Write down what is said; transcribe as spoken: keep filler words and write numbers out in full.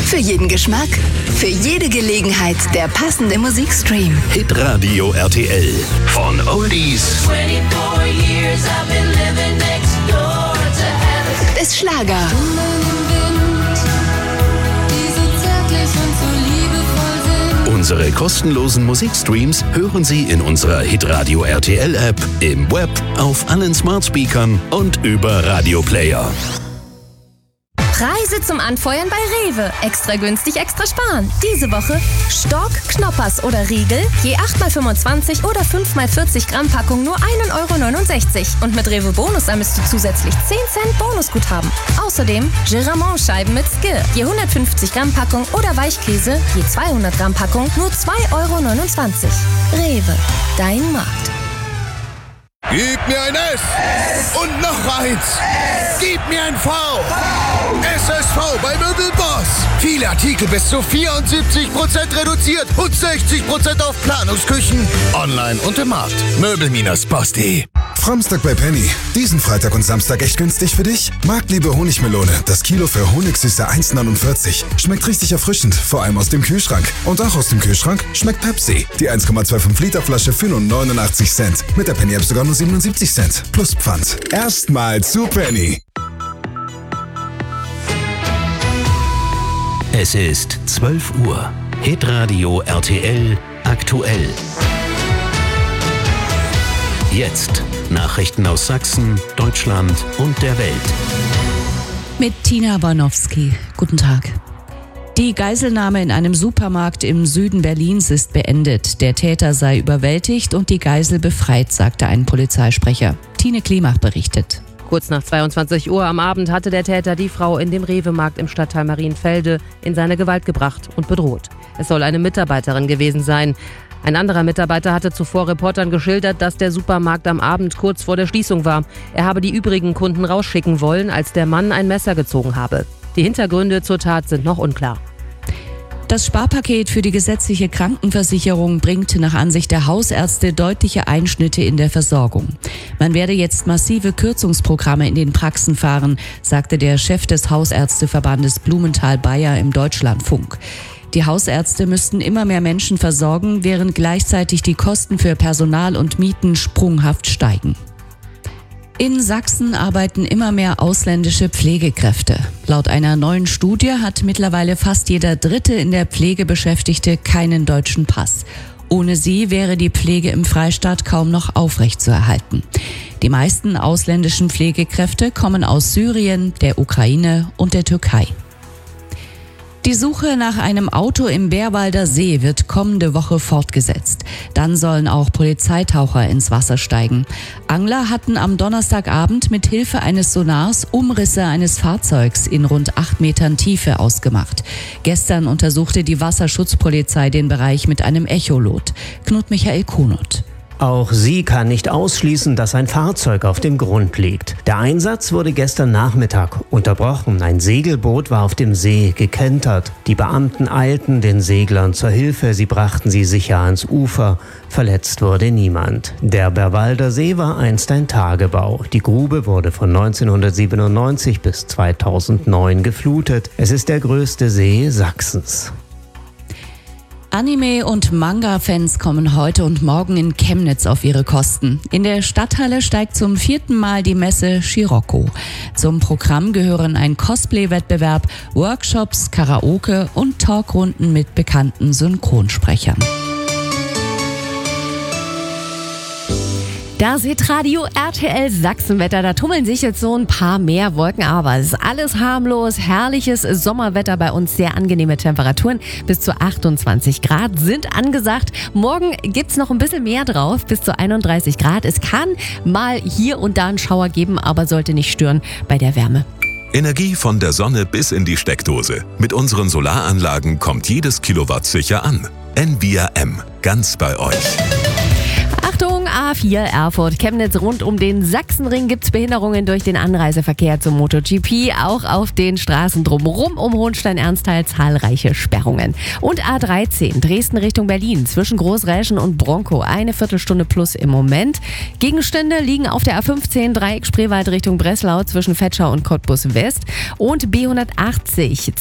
Für jeden Geschmack, für jede Gelegenheit der passende Musikstream. Hitradio R T L. Von Oldies Bis Schlager. Unsere kostenlosen Musikstreams hören Sie in unserer Hitradio R T L App, im Web, auf allen Smartspeakern und über Radioplayer. Preise zum Anfeuern bei Rewe. Extra günstig, extra sparen. Diese Woche Stork, Knoppers oder Riegel, je acht mal fünfundzwanzig oder fünf mal vierzig Gramm Packung nur ein Euro neunundsechzig. Und mit Rewe Bonus sammelst du zusätzlich zehn Cent Bonusguthaben. Außerdem Giramont-Scheiben mit Skir, je hundertfünfzig Gramm Packung oder Weichkäse, je zweihundert Gramm Packung nur zwei Euro neunundzwanzig. Rewe, dein Markt. Gib mir ein S, S. Und noch eins. S. Gib mir ein V. V. S S V bei Möbelboss. Viele Artikel bis zu vierundsiebzig Prozent reduziert und sechzig Prozent auf Planungsküchen. Online und im Markt. Möbel Boss punkt de. Framstag bei Penny. Diesen Freitag und Samstag echt günstig für dich? Marktliebe Honigmelone. Das Kilo für Honigsüße eins Komma neunundvierzig. Schmeckt richtig erfrischend, vor allem aus dem Kühlschrank. Und auch aus dem Kühlschrank schmeckt Pepsi. Die eins Komma fünfundzwanzig Liter Flasche für nur neunundachtzig Cent. Mit der Penny App sogar nur siebenundsiebzig Cent. Plus Pfand. Erstmal zu Penny. Es ist zwölf Uhr. Hitradio R T L aktuell. Jetzt Nachrichten aus Sachsen, Deutschland und der Welt. Mit Tina Barnowski. Guten Tag. Die Geiselnahme in einem Supermarkt im Süden Berlins ist beendet. Der Täter sei überwältigt und die Geisel befreit, sagte ein Polizeisprecher. Tine Klimach berichtet. Kurz nach zweiundzwanzig Uhr am Abend hatte der Täter die Frau in dem Rewe-Markt im Stadtteil Marienfelde in seine Gewalt gebracht und bedroht. Es soll eine Mitarbeiterin gewesen sein. Ein anderer Mitarbeiter hatte zuvor Reportern geschildert, dass der Supermarkt am Abend kurz vor der Schließung war. Er habe die übrigen Kunden rausschicken wollen, als der Mann ein Messer gezogen habe. Die Hintergründe zur Tat sind noch unklar. Das Sparpaket für die gesetzliche Krankenversicherung bringt nach Ansicht der Hausärzte deutliche Einschnitte in der Versorgung. Man werde jetzt massive Kürzungsprogramme in den Praxen fahren, sagte der Chef des Hausärzteverbandes Blumenthal-Bayer im Deutschlandfunk. Die Hausärzte müssten immer mehr Menschen versorgen, während gleichzeitig die Kosten für Personal und Mieten sprunghaft steigen. In Sachsen arbeiten immer mehr ausländische Pflegekräfte. Laut einer neuen Studie hat mittlerweile fast jeder Dritte in der Pflege Beschäftigte keinen deutschen Pass. Ohne sie wäre die Pflege im Freistaat kaum noch aufrechtzuerhalten. Die meisten ausländischen Pflegekräfte kommen aus Syrien, der Ukraine und der Türkei. Die Suche nach einem Auto im Bärwalder See wird kommende Woche fortgesetzt. Dann sollen auch Polizeitaucher ins Wasser steigen. Angler hatten am Donnerstagabend mit Hilfe eines Sonars Umrisse eines Fahrzeugs in rund acht Metern Tiefe ausgemacht. Gestern untersuchte die Wasserschutzpolizei den Bereich mit einem Echolot. Knut Michael Kunert. Auch sie kann nicht ausschließen, dass ein Fahrzeug auf dem Grund liegt. Der Einsatz wurde gestern Nachmittag unterbrochen. Ein Segelboot war auf dem See gekentert. Die Beamten eilten den Seglern zur Hilfe. Sie brachten sie sicher ans Ufer. Verletzt wurde niemand. Der Bärwalder See war einst ein Tagebau. Die Grube wurde von neunzehnhundertsiebenundneunzig bis zweitausendneun geflutet. Es ist der größte See Sachsens. Anime- und Manga-Fans kommen heute und morgen in Chemnitz auf ihre Kosten. In der Stadthalle steigt zum vierten Mal die Messe Scirocco. Zum Programm gehören ein Cosplay-Wettbewerb, Workshops, Karaoke und Talkrunden mit bekannten Synchronsprechern. Das Hitradio R T L Sachsenwetter, da tummeln sich jetzt so ein paar mehr Wolken, aber es ist alles harmlos, herrliches Sommerwetter bei uns, sehr angenehme Temperaturen, bis zu achtundzwanzig Grad sind angesagt. Morgen gibt's noch ein bisschen mehr drauf, bis zu einunddreißig Grad. Es kann mal hier und da einen Schauer geben, aber sollte nicht stören bei der Wärme. Energie von der Sonne bis in die Steckdose. Mit unseren Solaranlagen kommt jedes Kilowatt sicher an. N V I A M, ganz bei euch. Achtung, A vier Erfurt, Chemnitz, rund um den Sachsenring gibt's Behinderungen durch den Anreiseverkehr zum MotoGP. Auch auf den Straßen drumherum um Hohenstein-Ernsthal zahlreiche Sperrungen. Und A dreizehn, Dresden Richtung Berlin, zwischen Großräschen und Bronkow, eine Viertelstunde plus im Moment. Gegenstände liegen auf der A fünfzehn, Dreieck Spreewald Richtung Breslau, zwischen Vetschau und Cottbus West. Und B hundertachtzig,